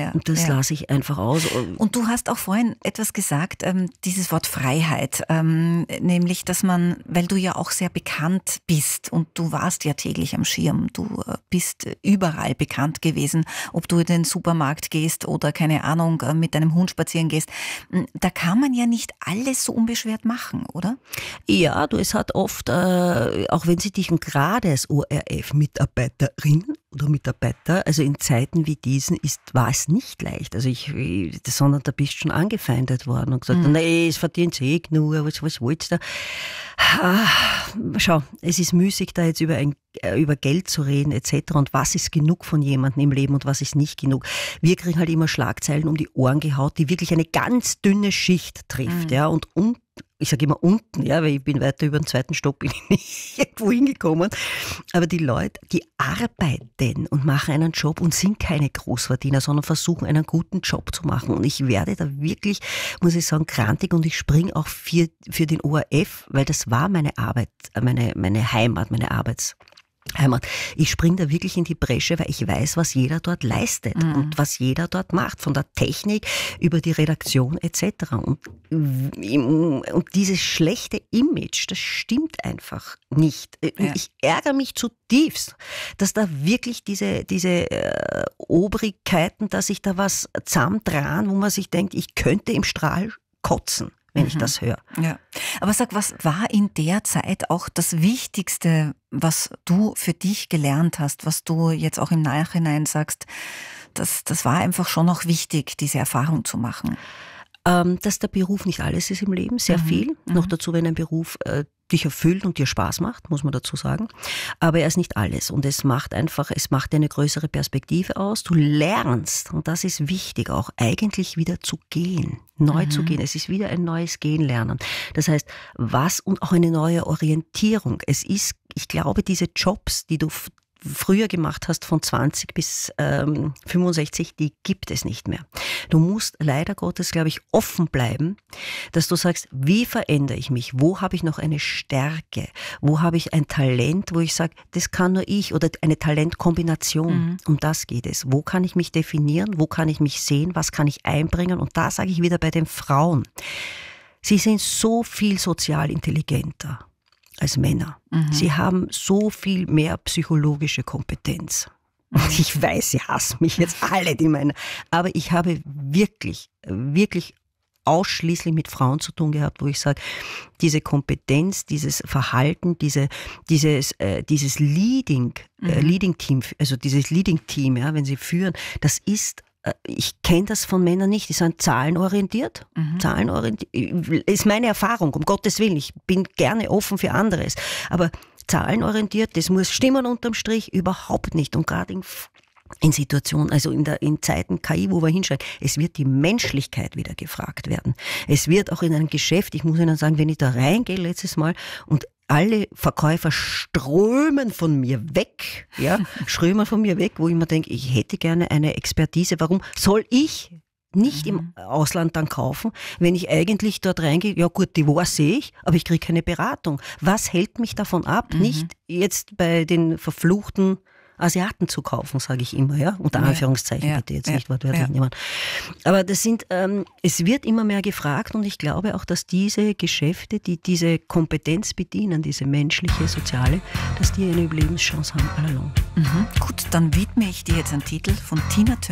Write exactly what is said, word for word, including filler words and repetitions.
ja, und das ja. lasse ich einfach aus. Und du hast auch vorhin etwas gesagt, ähm, dieses Wort Freiheit, ähm, nämlich, dass man, weil du ja auch sehr bekannt bist und du warst ja täglich am Schirm, du äh, bist überall bekannt gewesen, ob du in den Supermarkt gehst oder keine Ahnung, äh, mit deinem Hund spazieren gehst, da kann man ja nicht alles so unbeschwert machen, oder? Ja, du, es hat oft, äh, auch wenn sie dich gerade als O R F-Mitarbeiterin oder Mitarbeiter, also in Zeiten wie diesen ist, war es nicht leicht. Also ich, sondern da bist du schon angefeindet worden und gesagt, mhm. nee, es verdient eh genug, was, was wollt's da? Ah, schau, es ist müßig, da jetzt über, ein, über Geld zu reden et cetera und was ist genug von jemandem im Leben und was ist nicht genug. Wir kriegen halt immer Schlagzeilen um die Ohren gehaut, die wirklich eine ganz dünne Schicht trifft, mhm. ja, und um ich sage immer unten, ja, weil ich bin weiter über den zweiten Stock bin ich nicht irgendwo hingekommen. Aber die Leute, die arbeiten und machen einen Job und sind keine Großverdiener, sondern versuchen einen guten Job zu machen. Und ich werde da wirklich, muss ich sagen, grantig und ich springe auch für, für den O R F, weil das war meine Arbeit, meine, meine Heimat, meine Arbeits Heimat. Ich springe da wirklich in die Bresche, weil ich weiß, was jeder dort leistet mhm. und was jeder dort macht, von der Technik über die Redaktion et cetera. Und, und dieses schlechte Image, das stimmt einfach nicht. Ja. Ich ärgere mich zutiefst, dass da wirklich diese, diese äh, Obrigkeiten, dass sich da was zusammendran, wo man sich denkt, ich könnte im Strahl kotzen, wenn mhm. ich das höre. Ja. Aber sag, was war in der Zeit auch das Wichtigste, was du für dich gelernt hast, was du jetzt auch im Nachhinein sagst, das, das war einfach schon auch wichtig, diese Erfahrung zu machen? Ähm, dass der Beruf nicht alles ist im Leben, sehr mhm. viel. Mhm. Noch dazu, wenn ein Beruf äh, dich erfüllt und dir Spaß macht, muss man dazu sagen. Aber er ist nicht alles. Und es macht einfach, es macht dir eine größere Perspektive aus. Du lernst, und das ist wichtig auch, eigentlich wieder zu gehen, neu mhm. zu gehen. Es ist wieder ein neues Gehen lernen. Das heißt, was und auch eine neue Orientierung. Es ist, ich glaube, diese Jobs, die du früher gemacht hast, von zwanzig bis ähm, fünfundsechzig, die gibt es nicht mehr. Du musst leider Gottes, glaube ich, offen bleiben, dass du sagst, wie verändere ich mich? Wo habe ich noch eine Stärke? Wo habe ich ein Talent, wo ich sage, das kann nur ich, oder eine Talentkombination. Mhm. Um das geht es. Wo kann ich mich definieren? Wo kann ich mich sehen? Was kann ich einbringen? Und da sage ich wieder bei den Frauen. Sie sind so viel sozial intelligenter als Männer. Mhm. Sie haben so viel mehr psychologische Kompetenz. Ich weiß, sie hassen mich jetzt alle, die meinen. Aber ich habe wirklich, wirklich ausschließlich mit Frauen zu tun gehabt, wo ich sage, diese Kompetenz, dieses Verhalten, diese, dieses, äh, dieses Leading, mhm. äh, Leading Team, also dieses Leading Team, ja, wenn sie führen, das ist, ich kenne das von Männern nicht, die sind zahlenorientiert. Mhm. Zahlenorientiert ist meine Erfahrung, um Gottes Willen. Ich bin gerne offen für anderes. Aber zahlenorientiert, das muss stimmen unterm Strich, überhaupt nicht. Und gerade in, in Situationen, also in, der, in Zeiten K I, wo wir hinschreiben, es wird die Menschlichkeit wieder gefragt werden. Es wird auch in einem Geschäft, ich muss Ihnen sagen, wenn ich da reingehe letztes Mal und alle Verkäufer strömen von mir weg, ja, strömen von mir weg, wo ich mir denke, ich hätte gerne eine Expertise. Warum soll ich nicht mhm. im Ausland dann kaufen, wenn ich eigentlich dort reingehe? Ja gut, die Ware sehe ich, aber ich kriege keine Beratung. Was hält mich davon ab, mhm. nicht jetzt bei den verfluchten Asiaten zu kaufen, sage ich immer, ja, unter ja, Anführungszeichen ja, bitte, jetzt ja, nicht wortwörtlich ja. nehmen. Aber das sind, ähm, es wird immer mehr gefragt und ich glaube auch, dass diese Geschäfte, die diese Kompetenz bedienen, diese menschliche, soziale, dass die eine Überlebenschance haben, all along. Mhm. Gut, dann widme ich dir jetzt einen Titel von Tina Turner.